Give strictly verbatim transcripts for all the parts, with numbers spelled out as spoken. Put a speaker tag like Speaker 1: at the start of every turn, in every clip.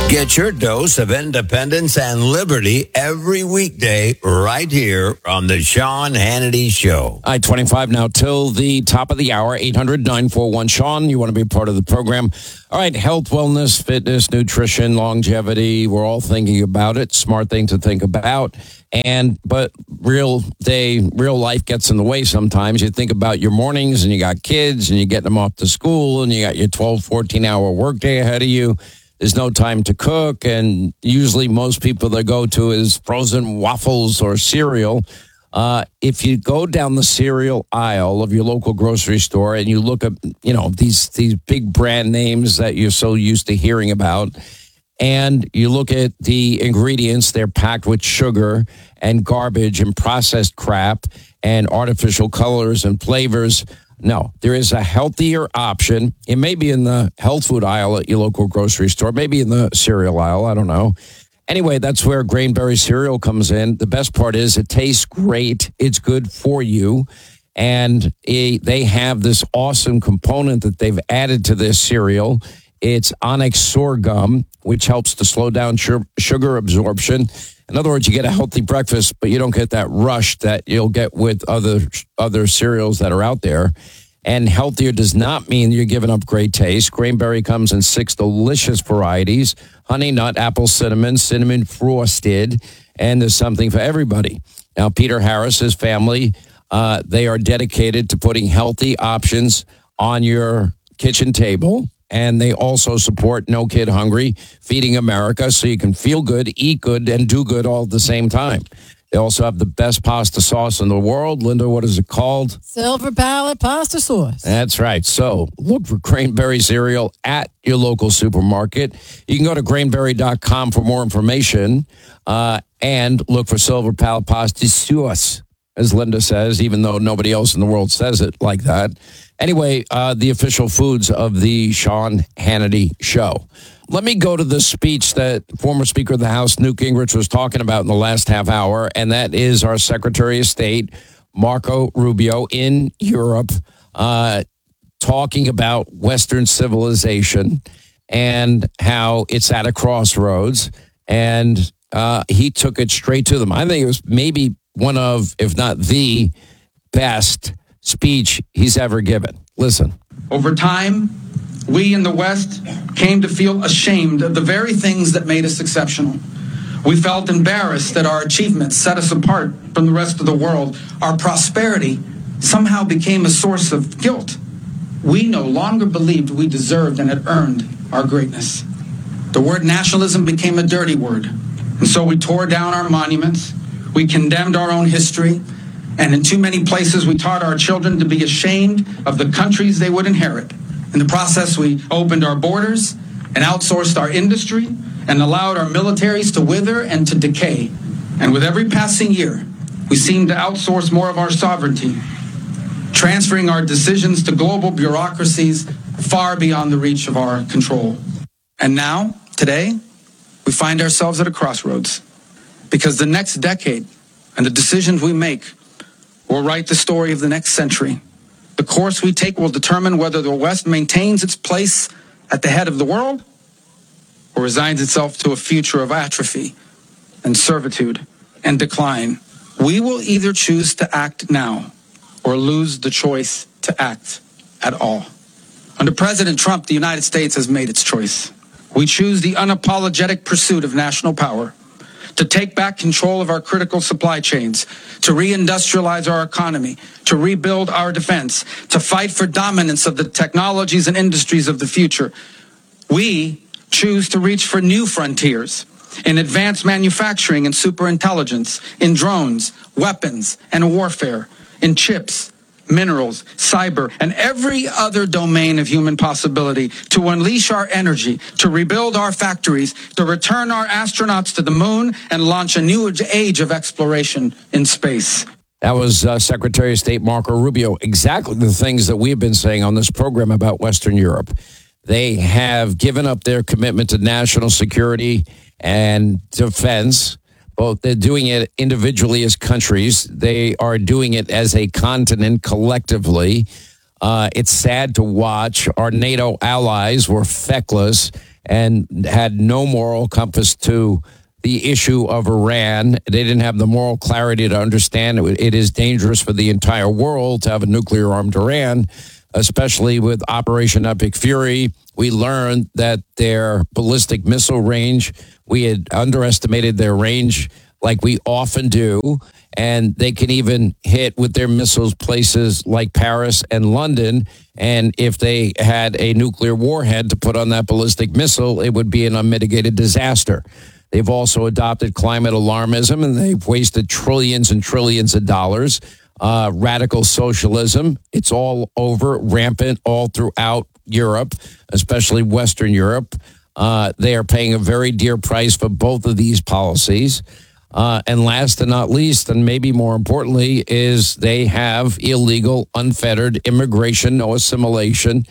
Speaker 1: Get your dose of independence and liberty every weekday right here on the Sean Hannity Show.
Speaker 2: I twenty-five now till the top of the hour, eight hundred nine four one Sean. You want to be part of the program. All right, health, wellness, fitness, nutrition, longevity. We're all thinking about it. Smart thing to think about. And but real day, real life gets in the way sometimes. You think about your mornings and you got kids and you get them off to school and you got your twelve, fourteen hour workday ahead of you. There's no time to cook, and usually most people that go to is frozen waffles or cereal. Uh, if you go down the cereal aisle of your local grocery store and you look at, you know, these these big brand names that you're so used to hearing about, and you look at the ingredients, they're packed with sugar and garbage and processed crap and artificial colors and flavors. No, there is a healthier option. It may be in the health food aisle at your local grocery store, maybe in the cereal aisle. I don't know. Anyway, that's where Grainberry cereal comes in. The best part is it tastes great. It's good for you. And it, they have this awesome component that they've added to this cereal. It's onyx sorghum, which helps to slow down su- sugar absorption. In other words, you get a healthy breakfast, but you don't get that rush that you'll get with other other cereals that are out there. And healthier does not mean you're giving up great taste. Grainberry comes in six delicious varieties: honey nut, apple cinnamon, cinnamon frosted, and there's something for everybody. Now, Peter Harris, his family, uh, they are dedicated to putting healthy options on your kitchen table. And they also support No Kid Hungry, Feeding America, so you can feel good, eat good, and do good all at the same time. They also have the best pasta sauce in the world. Linda, what is it called?
Speaker 3: Silver Palette Pasta Sauce.
Speaker 2: That's right. So look for Grainberry cereal at your local supermarket. You can go to grainberry dot com for more information uh, and look for Silver Palette Pasta Sauce, as Linda says, even though nobody else in the world says it like that. Anyway, uh, the official foods of the Sean Hannity Show. Let me go to the speech that former Speaker of the House, Newt Gingrich, was talking about in the last half hour, and that is our Secretary of State, Marco Rubio, in Europe, uh, talking about Western civilization and how it's at a crossroads. And uh, he took it straight to them. I think it was maybe one of, if not the best speech he's ever given. Listen.
Speaker 4: Over time, we in the West came to feel ashamed of the very things that made us exceptional. We felt embarrassed that our achievements set us apart from the rest of the world. Our prosperity somehow became a source of guilt. We no longer believed we deserved and had earned our greatness. The word nationalism became a dirty word. And so we tore down our monuments. We condemned our own history. And in too many places, we taught our children to be ashamed of the countries they would inherit. In the process, we opened our borders and outsourced our industry and allowed our militaries to wither and to decay. And with every passing year, we seemed to outsource more of our sovereignty, transferring our decisions to global bureaucracies far beyond the reach of our control. And now, today, we find ourselves at a crossroads, because the next decade and the decisions we make will write the story of the next century. The course we take will determine whether the West maintains its place at the head of the world or resigns itself to a future of atrophy and servitude and decline. We will either choose to act now or lose the choice to act at all. Under President Trump, the United States has made its choice. We choose the unapologetic pursuit of national power, to take back control of our critical supply chains, to reindustrialize our economy, to rebuild our defense, to fight for dominance of the technologies and industries of the future. We choose to reach for new frontiers in advanced manufacturing and superintelligence, in drones, weapons, and warfare, in chips, minerals, cyber, and every other domain of human possibility, to unleash our energy, to rebuild our factories, to return our astronauts to the moon, and launch a new age of exploration in space.
Speaker 2: That was uh, Secretary of State Marco Rubio. Exactly the things that we've been saying on this program about Western Europe. They have given up their commitment to national security and defense. Both they're doing it individually as countries. They are doing it as a continent collectively. Uh, it's sad to watch. Our NATO allies were feckless, and had no moral compass to the issue of Iran. They didn't have the moral clarity to understand it, it is dangerous for the entire world to have a nuclear-armed Iran, especially with Operation Epic Fury. We learned that their ballistic missile range, we had underestimated their range like we often do, and they can even hit with their missiles places like Paris and London. And if they had a nuclear warhead to put on that ballistic missile, it would be an unmitigated disaster. They've also adopted climate alarmism, and they've wasted trillions and trillions of dollars. Uh, radical socialism, it's all over, rampant all throughout Europe, especially Western Europe. Uh, they are paying a very dear price for both of these policies. Uh, and last and not least, and maybe more importantly, is they have illegal, unfettered immigration, no assimilation.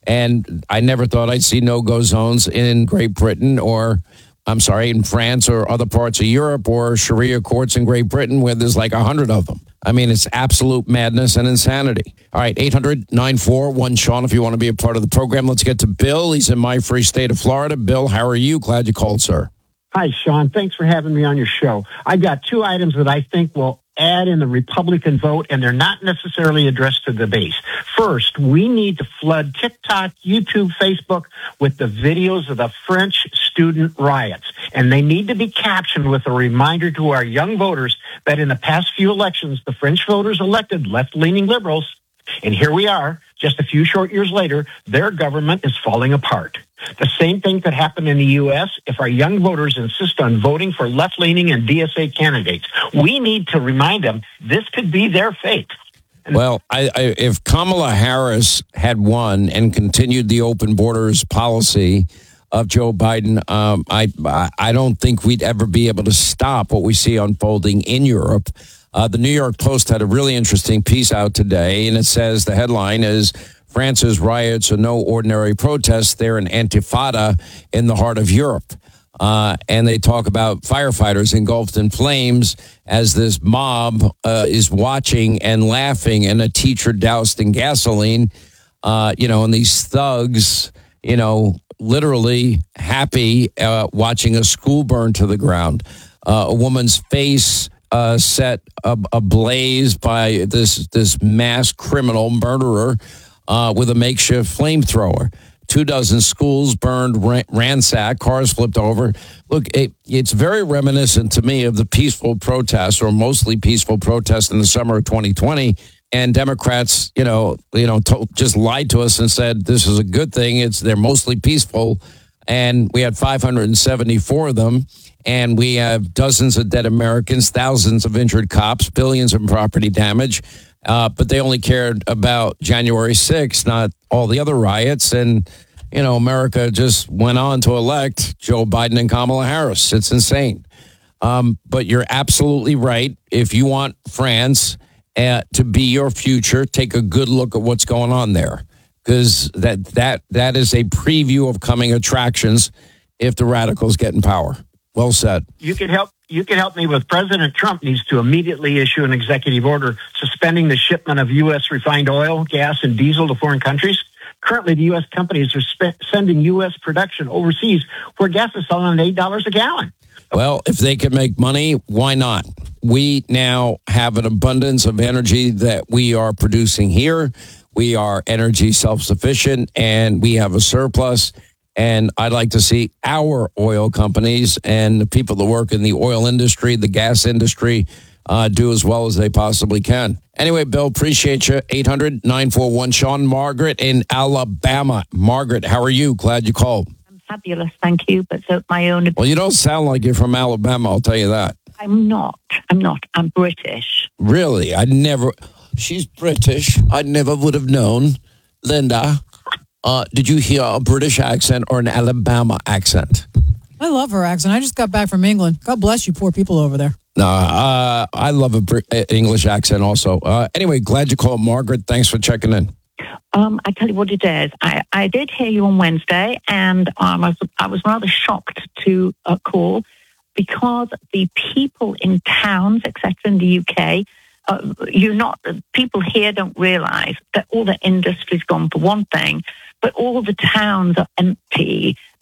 Speaker 2: And I never thought I'd see no-go zones in Great Britain or, I'm sorry, in France or other parts of Europe, or Sharia courts in Great Britain where there's like a hundred of them. I mean, it's absolute madness and insanity. All right, eight hundred, nine four one, Sean, if you want to be a part of the program. Let's get to Bill. He's in my free state of Florida. Bill, how are you? Glad you called, sir.
Speaker 5: Hi, Sean. Thanks for having me on your show. I've got two items that I think will add in the Republican vote, and they're not necessarily addressed to the base. First, we need to flood TikTok, YouTube, Facebook with the videos of the French student riots, and they need to be captioned with a reminder to our young voters that in the past few elections, the French voters elected left-leaning liberals, and here we are, just a few short years later, their government is falling apart. The same thing could happen in the U S if our young voters insist on voting for left-leaning and D S A candidates. We need to remind them this could be their fate.
Speaker 2: Well, I, I, if Kamala Harris had won and continued the open borders policy of Joe Biden, um, I, I don't think we'd ever be able to stop what we see unfolding in Europe. Uh, the New York Post had a really interesting piece out today, and it says the headline is, France's riots are no ordinary protests. They're an intifada in the heart of Europe. Uh, and they talk about firefighters engulfed in flames as this mob uh, is watching and laughing, and a teacher doused in gasoline. Uh, you know, and these thugs, you know, literally happy uh, watching a school burn to the ground. Uh, a woman's face uh, set ab- ablaze by this this mass criminal murderer. Uh, with a makeshift flamethrower. Two dozen schools burned, ran- ransacked, cars flipped over. Look, it, it's very reminiscent to me of the peaceful protests, or mostly peaceful protests in the summer of twenty twenty. And Democrats, you know, you know, to- just lied to us and said this is a good thing. It's they're mostly peaceful, and we had five hundred seventy-four of them, and we have dozens of dead Americans, thousands of injured cops, billions in property damage. Uh, but they only cared about January sixth, not all the other riots. And, you know, America just went on to elect Joe Biden and Kamala Harris. It's insane. Um, but you're absolutely right. If you want France uh, to be your future, take a good look at what's going on there, because that, that, that is a preview of coming attractions if the radicals get in power. Well said.
Speaker 5: You can help. You can help me with President Trump needs to immediately issue an executive order suspending the shipment of U S refined oil, gas, and diesel to foreign countries. Currently, the U S companies are spe- sending U S production overseas where gas is selling at eight dollars a gallon.
Speaker 2: Well, if they can make money, why not? We now have an abundance of energy that we are producing here. We are energy self-sufficient, and we have a surplus. And I'd like to see our oil companies and the people that work in the oil industry, the gas industry, uh, do as well as they possibly can. Anyway, Bill, appreciate you. eight hundred, nine four one, Sean. Margaret in Alabama. Margaret, how are you? Glad you called.
Speaker 6: I'm fabulous, thank you. But so my own...
Speaker 2: Well, you don't sound like you're from Alabama, I'll tell you that.
Speaker 6: I'm not. I'm not. I'm British.
Speaker 2: Really? I never... She's British. I never would have known. Linda... Uh, did you hear a British accent or an Alabama accent?
Speaker 3: I love her accent. I just got back from England. God bless you poor people over there.
Speaker 2: No, uh, I love a Brit- English accent also. Uh, anyway, glad you called, Margaret. Thanks for checking in.
Speaker 6: Um, I tell you what it is. I, I did hear you on Wednesday, and um, I, was, I was rather shocked to uh, call because the people in towns, et cetera, in the U K, uh, you're not, people here don't realise that all the industry's gone for one thing, but all the towns are empty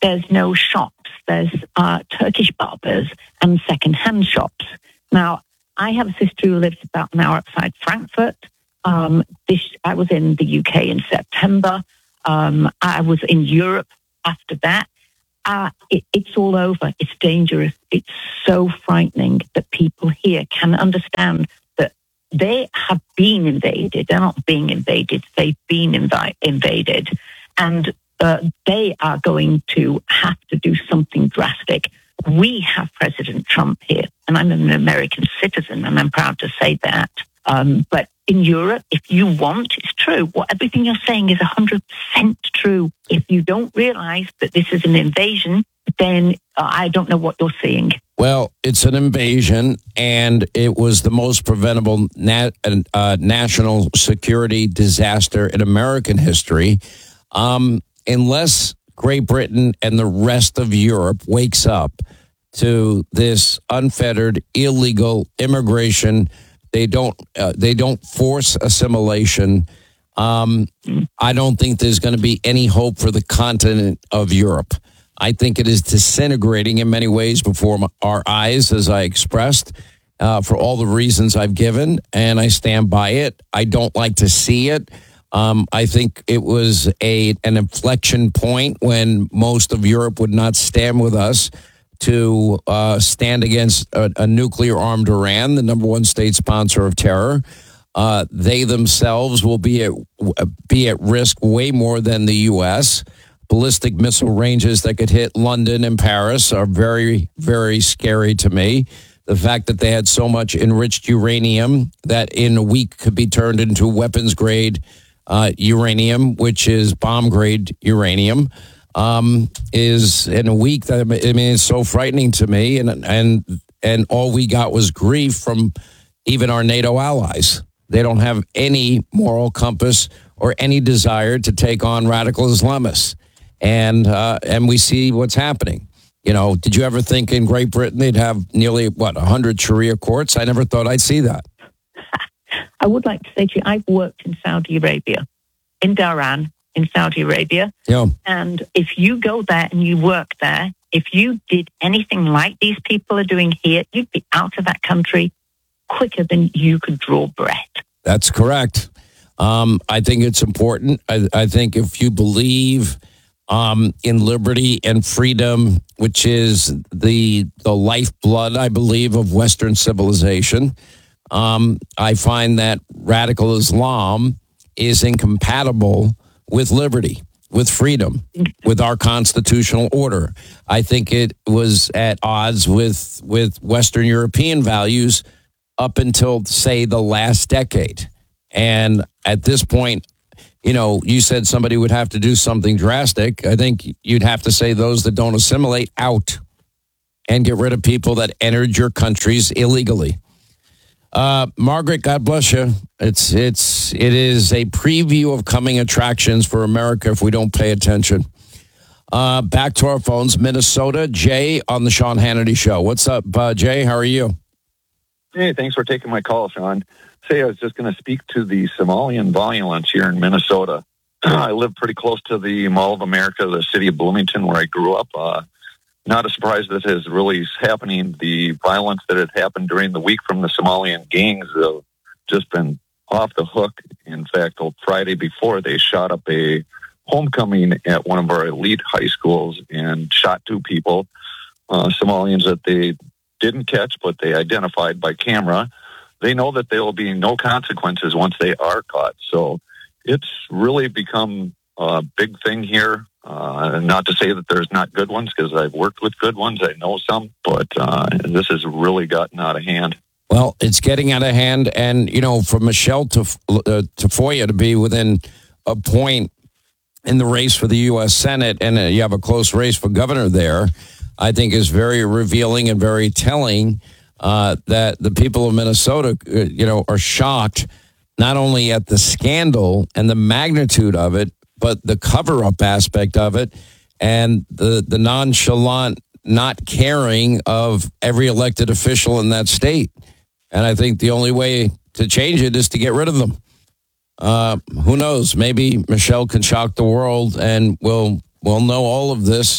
Speaker 6: there's no shops. There's uh, Turkish barbers and second-hand shops. Now, I have a sister who lives about an hour outside Frankfurt. Um, this, I was in the U K in September. Um, I was in Europe after that. Uh, it, it's all over. It's dangerous. It's so frightening that people here can understand that they have been invaded. They're not being invaded. They've been invi- invaded. And uh, they are going to have to do something drastic. We have President Trump here, and I'm an American citizen, and I'm proud to say that. Um, but in Europe, if you want, it's true. What everything you're saying is one hundred percent true. If you don't realize that this is an invasion, then uh, I don't know what you're seeing.
Speaker 2: Well, it's an invasion, and it was the most preventable nat- uh, national security disaster in American history. Um, unless Great Britain and the rest of Europe wakes up to this unfettered, illegal immigration, they don't uh, they don't force assimilation. Um, I don't think there's going to be any hope for the continent of Europe. I think it is disintegrating in many ways before our eyes, as I expressed, uh, for all the reasons I've given, and I stand by it. I don't like to see it. Um, I think it was a an inflection point when most of Europe would not stand with us to uh, stand against a, a nuclear-armed Iran, the number one state sponsor of terror. Uh, they themselves will be at, be at risk way more than the U S. Ballistic missile ranges that could hit London and Paris are very, very scary to me. The fact that they had so much enriched uranium that in a week could be turned into weapons-grade uh, uranium, which is bomb-grade uranium. Um, is in a week that I mean it's so frightening to me, and and and all we got was grief from even our NATO allies. They don't have any moral compass or any desire to take on radical Islamists, and uh, and we see what's happening. You know, did you ever think in Great Britain they'd have nearly what a hundred Sharia courts? I never thought I'd see that.
Speaker 6: I would like to say to you, I've worked in Saudi Arabia, in Dhahran, in Saudi Arabia.
Speaker 2: Yeah.
Speaker 6: And if you go there and you work there, if you did anything like these people are doing here, you'd be out of that country quicker than you could draw breath.
Speaker 2: That's correct. Um, I think it's important. I, I think if you believe um, in liberty and freedom, which is the the lifeblood, I believe, of Western civilization, um, I find that radical Islam is incompatible with liberty, with freedom, with our constitutional order. I think it was at odds with with Western European values up until, say, the last decade. And at this point, you know, you said somebody would have to do something drastic. I think you'd have to say those that don't assimilate out and get rid of people that entered your countries illegally. Uh, Margaret, God bless you. It's it's it is a preview of coming attractions for America if we don't pay attention. Uh, back to our phones, Minnesota. Jay on the Sean Hannity Show. What's up, uh, Jay? How are you?
Speaker 7: Hey, thanks for taking my call, Sean. Say, I was just going to speak to the Somalian violence here in Minnesota. I live pretty close to the Mall of America, the city of Bloomington, where I grew up. Uh, Not a surprise that is really happening. The violence that had happened during the week from the Somalian gangs have just been off the hook. In fact, on Friday before, they shot up a homecoming at one of our elite high schools and shot two people, uh, Somalians that they didn't catch, but they identified by camera. They know that there will be no consequences once they are caught. So it's really become a big thing here. Uh, not to say that there's not good ones, because I've worked with good ones. I know some, but uh, this has really gotten out of hand.
Speaker 2: Well, it's getting out of hand. And, you know, for Michelle to, uh, Tafoya to be within a point in the race for the U S Senate, and uh, you have a close race for governor there, I think is very revealing and very telling uh, that the people of Minnesota, uh, you know, are shocked not only at the scandal and the magnitude of it, but the cover-up aspect of it and the, the nonchalant not caring of every elected official in that state. And I think the only way to change it is to get rid of them. Uh, who knows? Maybe Michelle can shock the world and we'll, we'll know all of this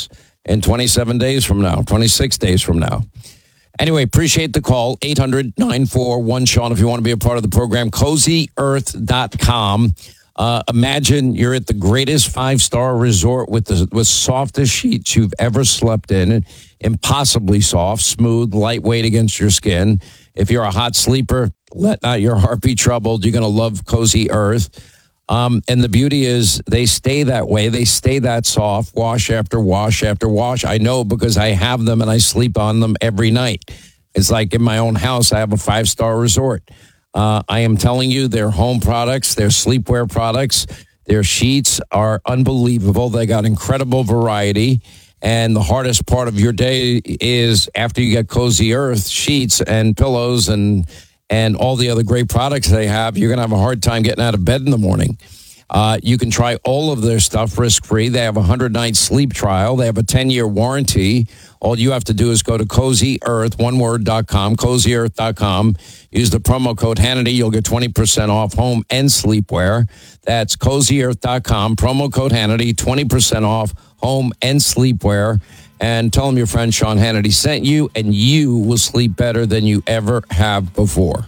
Speaker 2: in twenty-seven days from now, twenty-six days from now. Anyway, appreciate the call. eight hundred nine four one Sean if you want to be a part of the program. cozy earth dot com. Uh, imagine you're at the greatest five-star resort with the with softest sheets you've ever slept in. Impossibly soft, smooth, lightweight against your skin. If you're a hot sleeper, let not your heart be troubled. You're going to love Cozy Earth. Um, and the beauty is they stay that way. They stay that soft, wash after wash after wash. I know because I have them and I sleep on them every night. It's like in my own house, I have a five-star resort. Uh, I am telling you, their home products, their sleepwear products, their sheets are unbelievable. They got incredible variety. And the hardest part of your day is after you get Cozy Earth sheets and pillows and and all the other great products they have, you're going to have a hard time getting out of bed in the morning. Uh, you can try all of their stuff risk-free. They have a one hundred night sleep trial. They have a ten-year warranty. All you have to do is go to cozy earth, one word, dot com, cozy earth dot com. Use the promo code Hannity. You'll get twenty percent off home and sleepwear. That's cozy earth dot com, promo code Hannity, twenty percent off home and sleepwear. And tell them your friend Sean Hannity sent you, and you will sleep better than you ever have before.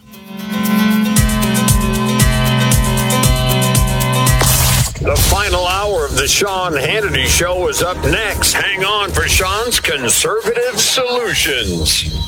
Speaker 1: The final hour of the Sean Hannity Show is up next. Hang on for Sean's Conservative Solutions.